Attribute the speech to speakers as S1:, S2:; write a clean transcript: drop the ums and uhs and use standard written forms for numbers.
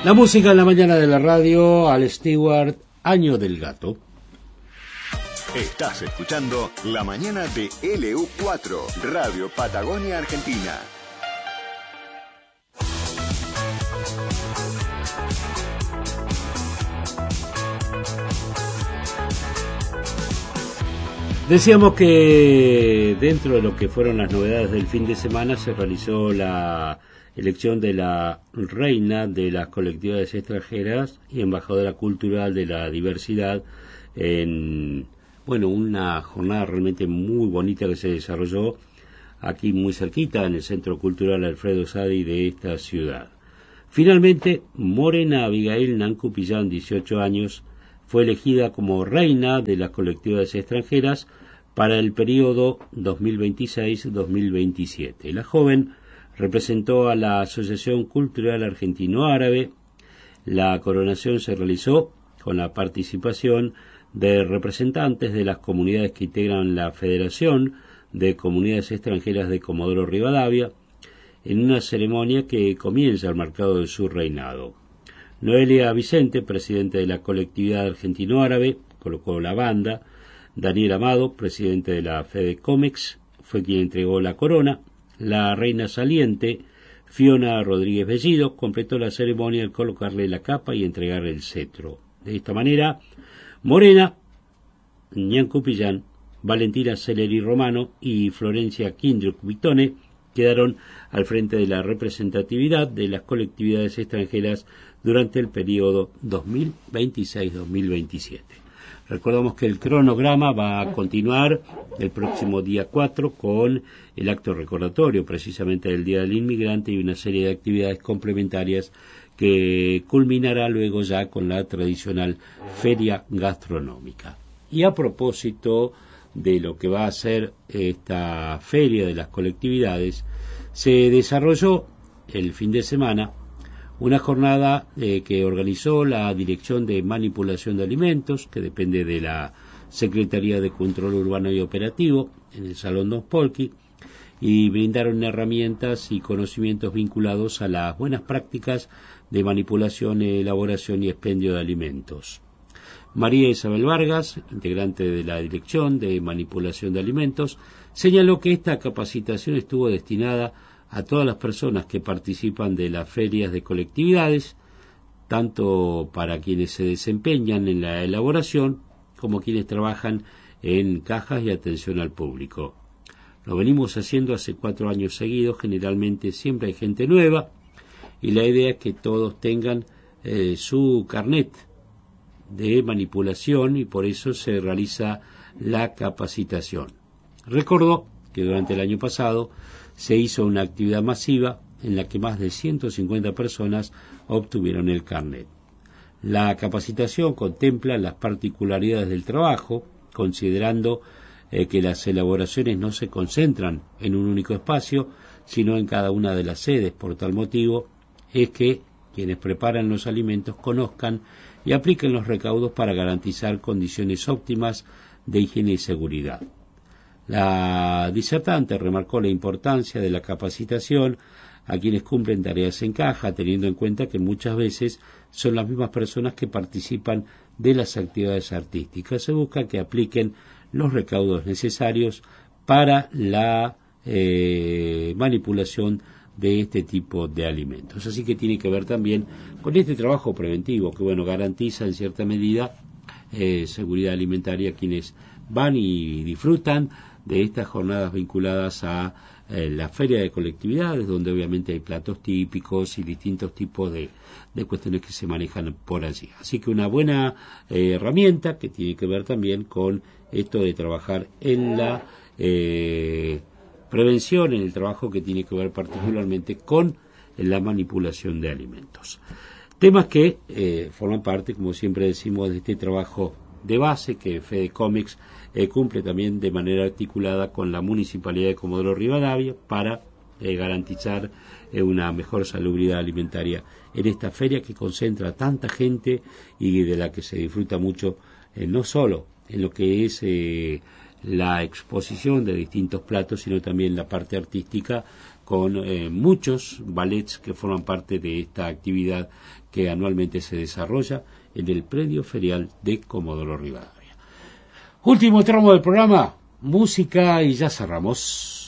S1: La música en la mañana de la radio, Al Stewart, Año del Gato.
S2: Estás escuchando La Mañana de LU4, Radio Patagonia Argentina.
S1: Decíamos que dentro de lo que fueron las novedades del fin de semana se realizó la elección de la reina de las colectividades extranjeras y embajadora cultural de la diversidad en, bueno, una jornada realmente muy bonita que se desarrolló aquí muy cerquita en el Centro Cultural Alfredo Sadi de esta ciudad. Finalmente, Morena Abigail Nancupillán, 18 años, fue elegida como reina de las colectividades extranjeras para el periodo 2026-2027. La joven representó a la Asociación Cultural Argentino-Árabe. La coronación se realizó con la participación de representantes de las comunidades que integran la Federación de Comunidades Extranjeras de Comodoro Rivadavia, en una ceremonia que comienza el marcado de su reinado. Noelia Vicente, presidente de la colectividad argentino-árabe, colocó la banda. Daniel Amado, presidente de la Fede Comex, fue quien entregó la corona. La reina saliente, Fiona Rodríguez Bellido, completó la ceremonia al colocarle la capa y entregarle el cetro. De esta manera, Morena, Nancupillán, Valentina Celeri Romano y Florencia Kindruck Vitone quedaron al frente de la representatividad de las colectividades extranjeras durante el periodo 2026-2027. Recordamos que el cronograma va a continuar el próximo día 4 con el acto recordatorio precisamente del Día del Inmigrante y una serie de actividades complementarias que culminará luego ya con la tradicional feria gastronómica. Y a propósito de lo que va a ser esta feria de las colectividades, se desarrolló el fin de semana una jornada que organizó la Dirección de Manipulación de Alimentos, que depende de la Secretaría de Control Urbano y Operativo, en el Salón Don Polki, y brindaron herramientas y conocimientos vinculados a las buenas prácticas de manipulación, elaboración y expendio de alimentos. María Isabel Vargas, integrante de la Dirección de Manipulación de Alimentos, señaló que esta capacitación estuvo destinada a todas las personas que participan de las ferias de colectividades, tanto para quienes se desempeñan en la elaboración como quienes trabajan en cajas y atención al público. Lo venimos haciendo hace 4 años seguidos, generalmente siempre hay gente nueva y la idea es que todos tengan su carnet de manipulación y por eso se realiza la capacitación. Recordó que durante el año pasado se hizo una actividad masiva en la que más de 150 personas obtuvieron el carnet. La capacitación contempla las particularidades del trabajo, considerando que las elaboraciones no se concentran en un único espacio, sino en cada una de las sedes. Por tal motivo, es que quienes preparan los alimentos conozcan y apliquen los recaudos para garantizar condiciones óptimas de higiene y seguridad. La disertante remarcó la importancia de la capacitación a quienes cumplen tareas en caja, teniendo en cuenta que muchas veces son las mismas personas que participan de las actividades artísticas. Se busca que apliquen los recaudos necesarios para la manipulación de este tipo de alimentos. Así que tiene que ver también con este trabajo preventivo que, bueno, garantiza en cierta medida seguridad alimentaria a quienes van y disfrutan de estas jornadas vinculadas a la feria de colectividades, donde obviamente hay platos típicos y distintos tipos de cuestiones que se manejan por allí. Así que una buena herramienta que tiene que ver también con esto de trabajar en la prevención, en el trabajo que tiene que ver particularmente con la manipulación de alimentos. Temas que forman parte, como siempre decimos, de este trabajo de base que Fede Comex cumple también de manera articulada con la Municipalidad de Comodoro Rivadavia para garantizar una mejor salubridad alimentaria en esta feria que concentra tanta gente y de la que se disfruta mucho, no solo en lo que es la exposición de distintos platos, sino también la parte artística con muchos ballets que forman parte de esta actividad que anualmente se desarrolla en el predio ferial de Comodoro Rivadavia. Último tramo del programa, música y ya cerramos.